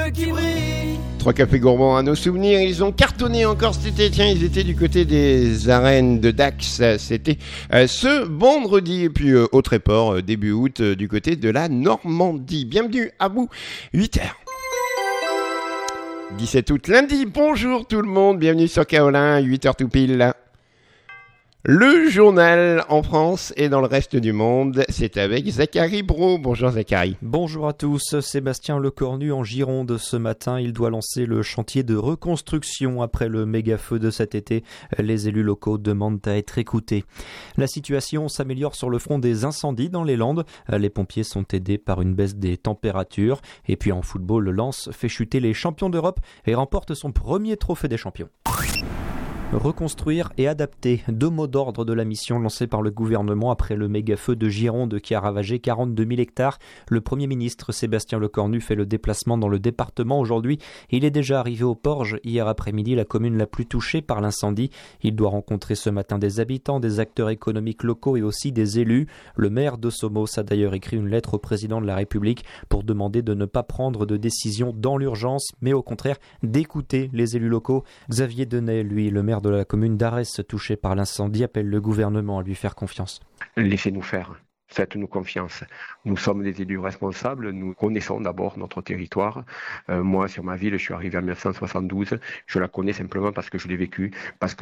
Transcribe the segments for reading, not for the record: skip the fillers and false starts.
bleu qui brille. 3 cafés gourmands à nos souvenirs, ils ont cartonné encore cet été, tiens, ils étaient du côté des arènes de Dax, c'était ce vendredi, et puis autre éport, début août, du côté de la Normandie. Bienvenue à vous, 8h. 17 août, lundi, bonjour tout le monde, bienvenue sur Kaolin, 8h tout pile. Le journal en France et dans le reste du monde, c'est avec Zachary Brault. Bonjour Zachary. Bonjour à tous. Sébastien Lecornu en Gironde ce matin. Il doit lancer le chantier de reconstruction après le méga-feu de cet été. Les élus locaux demandent à être écoutés. La situation s'améliore sur le front des incendies dans les Landes. Les pompiers sont aidés par une baisse des températures. Et puis en football, Lens fait chuter les champions d'Europe et remporte son premier trophée des champions. Reconstruire et adapter, 2 mots d'ordre de la mission lancée par le gouvernement après le méga-feu de Gironde qui a ravagé 42 000 hectares. Le Premier ministre Sébastien Lecornu fait le déplacement dans le département aujourd'hui. Il est déjà arrivé au Porge hier après-midi, la commune la plus touchée par l'incendie. Il doit rencontrer ce matin des habitants, des acteurs économiques locaux et aussi des élus. Le maire de Somos a d'ailleurs écrit une lettre au président de la République pour demander de ne pas prendre de décision dans l'urgence, mais au contraire d'écouter les élus locaux. Xavier Denay, lui, le maire de la commune d'Arès touchée par l'incendie, appelle le gouvernement à lui faire confiance. Laissez-nous faire. Faites-nous confiance. Nous sommes des élus responsables, nous connaissons d'abord notre territoire. Moi, sur ma ville, je suis arrivé en 1972. Je la connais simplement parce que je l'ai vécu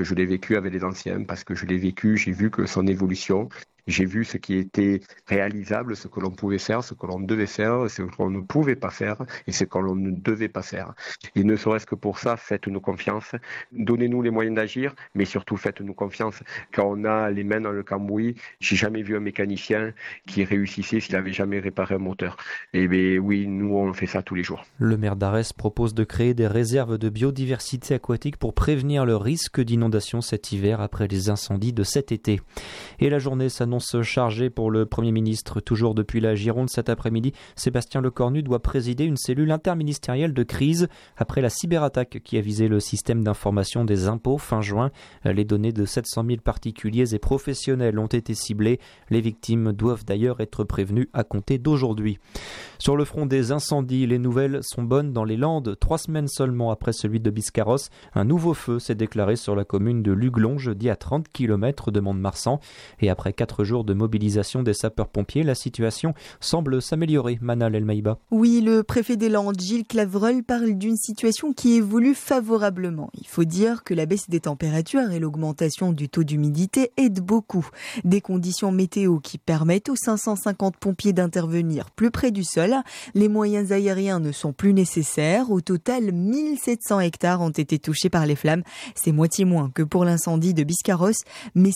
avec les anciens, parce que je l'ai vécu, j'ai vu que son évolution. J'ai vu ce qui était réalisable, ce que l'on pouvait faire, ce que l'on devait faire, ce que l'on ne pouvait pas faire et ce que l'on ne devait pas faire. Et ne serait-ce que pour ça, faites-nous confiance. Donnez-nous les moyens d'agir, mais surtout faites-nous confiance. Quand on a les mains dans le cambouis, j'ai jamais vu un mécanicien qui réussissait s'il n'avait jamais réparé un moteur. Et bien oui, nous on fait ça tous les jours. Le maire d'Arès propose de créer des réserves de biodiversité aquatique pour prévenir le risque d'inondation cet hiver après les incendies de cet été. Et la journée s'annonce chargée pour le Premier ministre. Toujours depuis la Gironde cet après-midi, Sébastien Lecornu doit présider une cellule interministérielle de crise après la cyberattaque qui a visé le système d'information des impôts fin juin. Les données de 700 000 particuliers et professionnels ont été ciblées. Les victimes doivent d'ailleurs être prévenues à compter d'aujourd'hui. Sur le front des incendies, les nouvelles sont bonnes dans les Landes. 3 semaines seulement après celui de Biscarrosse, un nouveau feu s'est déclaré sur la commune de Luglon, jeudi à 30 km de Mont-de-Marsan. Et après 4 jours de mobilisation des sapeurs-pompiers, la situation semble s'améliorer. Manal El-Maïba. Oui, le préfet des Landes, Gilles Clavreul, parle d'une situation qui évolue favorablement. Il faut dire que la baisse des températures et l'augmentation du taux d'humidité aident beaucoup. Des conditions météo qui permettent aux 550 pompiers d'intervenir plus près du sol. Les moyens aériens ne sont plus nécessaires. Au total, 1700 hectares ont été touchés par les flammes. C'est moitié moins que pour l'incendie de Biscarrosse, mais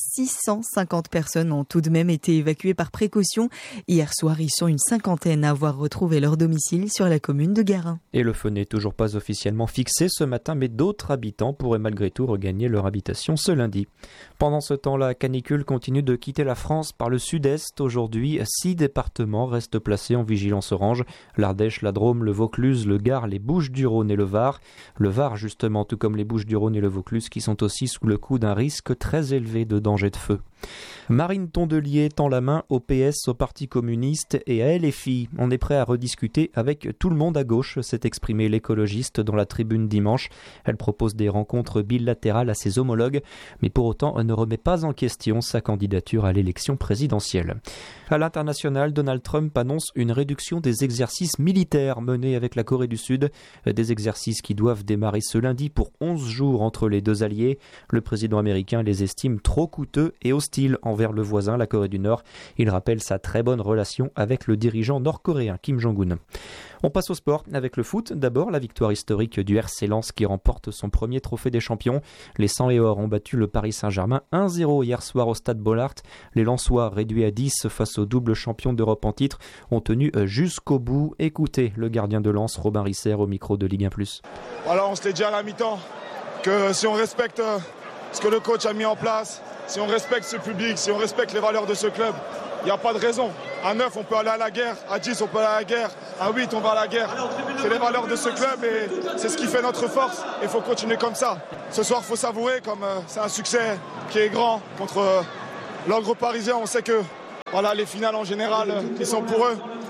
650 personnes ont tout de même été évacuées par précaution. Hier soir, ils sont une cinquantaine à avoir retrouvé leur domicile sur la commune de Garin. Et le feu n'est toujours pas officiellement fixé ce matin, mais d'autres habitants pourraient malgré tout regagner leur habitation ce lundi. Pendant ce temps, la canicule continue de quitter la France par le sud-est. Aujourd'hui, 6 départements restent placés en vigilance orange. L'Ardèche, la Drôme, le Vaucluse, le Gard, les Bouches-du-Rhône et le Var. Le Var, justement, tout comme les Bouches-du-Rhône et le Vaucluse, qui sont aussi sous le coup d'un risque très élevé de danger de feu. Marine Tondelier tend la main au PS, au Parti communiste et à LFI. On est prêt à rediscuter avec tout le monde à gauche, s'est exprimé l'écologiste dans la tribune dimanche. Elle propose des rencontres bilatérales à ses homologues, mais pour autant elle ne remet pas en question sa candidature à l'élection présidentielle. À l'international, Donald Trump annonce une réduction des exercices militaires menés avec la Corée du Sud. Des exercices qui doivent démarrer ce lundi pour 11 jours entre les deux alliés. Le président américain les estime trop coûteux et hostiles envers le voisin, la Corée du Nord. Il rappelle sa très bonne relation avec le dirigeant nord-coréen Kim Jong-un. On passe au sport avec le foot. D'abord, la victoire historique du RC Lens qui remporte son premier trophée des champions. Les 100 et or ont battu le Paris Saint-Germain 1-0 hier soir au stade Bollaert. Les Lensois, réduits à 10 face au double champion d'Europe en titre, ont tenu jusqu'au bout. Écoutez le gardien de Lens, Robin Risser, au micro de Ligue 1+. Voilà, on se l'est dit à la mi-temps que si on respecte ce que le coach a mis en place, si on respecte ce public, si on respecte les valeurs de ce club, il n'y a pas de raison. À 9, on peut aller à la guerre. À 10, on peut aller à la guerre. À 8, on va à la guerre. C'est les valeurs de ce club et c'est ce qui fait notre force. Il faut continuer comme ça. Ce soir, il faut s'avouer, comme c'est un succès qui est grand contre l'ogre parisien. On sait que voilà, les finales en général, ils sont pour eux.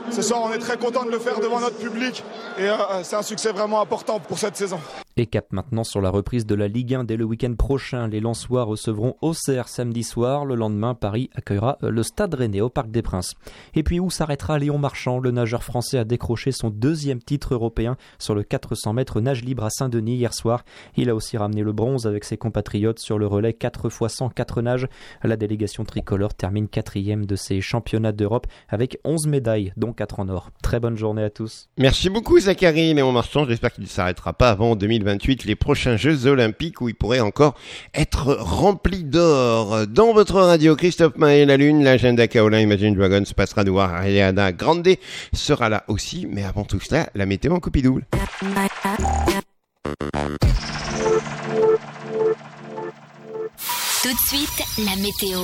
Ce soir, on est très content de le faire devant notre public et c'est un succès vraiment important pour cette saison. Et cap maintenant sur la reprise de la Ligue 1 dès le week-end prochain. Les Lensois recevront Auxerre samedi soir. Le lendemain, Paris accueillera le Stade Rennais au Parc des Princes. Et puis où s'arrêtera Léon Marchand? Le nageur français a décroché son 2e titre européen sur le 400 mètres nage libre à Saint-Denis hier soir. Il a aussi ramené le bronze avec ses compatriotes sur le relais 4x100 4 nages. La délégation tricolore termine 4e de ses championnats d'Europe avec 11 médailles, dont 4 en or. Très bonne journée à tous. Merci beaucoup Zachary. Léon Marchand, j'espère qu'il ne s'arrêtera pas avant 2028, les prochains Jeux Olympiques où il pourrait encore être rempli d'or. Dans votre radio, Christophe Maé, la Lune, l'agenda Kaolin Imagine Dragons passera nous voir. Ariana Grande sera là aussi, mais avant tout cela, la météo en copie double. Tout de suite, la météo.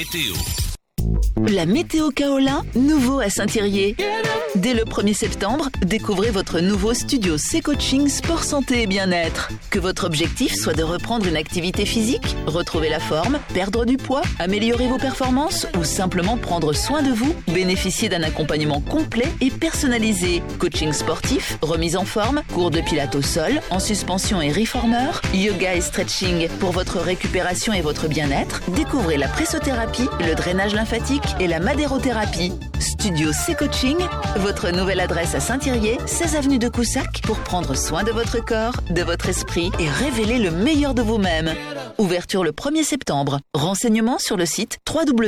La météo Kaolin, nouveau à Saint-Thirier. Dès le 1er septembre, découvrez votre nouveau studio C-Coaching Sport Santé et Bien-être. Que votre objectif soit de reprendre une activité physique, retrouver la forme, perdre du poids, améliorer vos performances ou simplement prendre soin de vous, bénéficiez d'un accompagnement complet et personnalisé. Coaching sportif, remise en forme, cours de pilates au sol, en suspension et reformer, yoga et stretching pour votre récupération et votre bien-être. Découvrez la pressothérapie, le drainage lymphatique et la madérothérapie. Studio C-Coaching, votre nouvelle adresse à Saint-Thirier, 16 avenue de Coussac, pour prendre soin de votre corps, de votre esprit et révéler le meilleur de vous-même. Ouverture le 1er septembre. Renseignements sur le site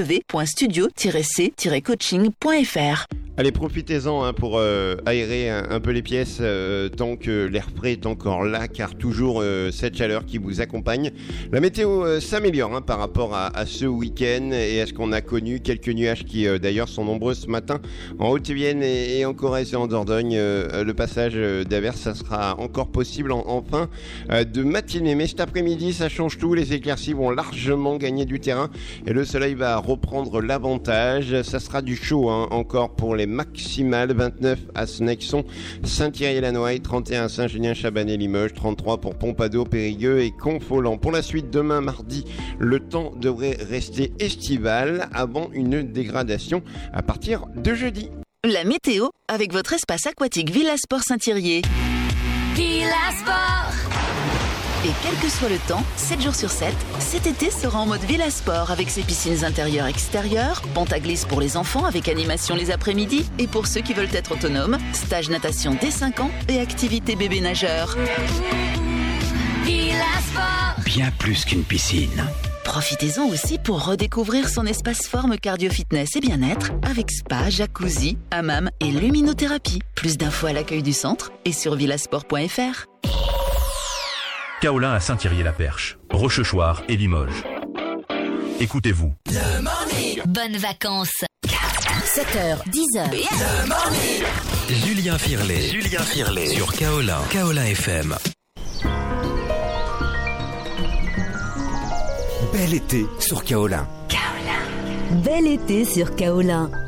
www.studio-c-coaching.fr. Allez, profitez-en pour aérer un peu les pièces tant que l'air frais est encore là, car toujours cette chaleur qui vous accompagne. La météo s'améliore par rapport à ce week-end et à ce qu'on a connu. Quelques nuages qui d'ailleurs sont nombreux ce matin en Haute-Vienne et en Corrèze et en Dordogne. Le passage d'averses, ça sera encore possible en fin de matinée. Mais cet après-midi, ça change tout. Les éclaircies vont largement gagner du terrain et le soleil va reprendre l'avantage. Ça sera du chaud encore pour les maximales. 29 à Snexon, Saint-Thierry-la-Noaille, 31 à Saint-Julien-Chabanais-Limoges, 33 pour Pompadour, Périgueux et Confolens. Pour la suite, demain mardi, le temps devrait rester estival avant une dégradation à partir de jeudi. La météo avec votre espace aquatique Villa Sport Saint-Thirier. Villa Sport. Et quel que soit le temps, 7 jours sur 7, cet été sera en mode Villa Sport avec ses piscines intérieures-extérieures, pente à glisse pour les enfants avec animation les après-midi et pour ceux qui veulent être autonomes, stage natation dès 5 ans et activité bébé nageur. Villa Sport. Bien plus qu'une piscine. Profitez-en aussi pour redécouvrir son espace forme cardio-fitness et bien-être avec spa, jacuzzi, hammam et luminothérapie. Plus d'infos à l'accueil du centre et sur villasport.fr. Kaolin à Saint-Thirier-la-Perche, Rochechouart et Limoges. Écoutez-vous. Bonnes vacances. 7h, 10h. Julien Firlet sur Kaolin FM. Bel été sur Kaolin. Bel été sur Kaolin.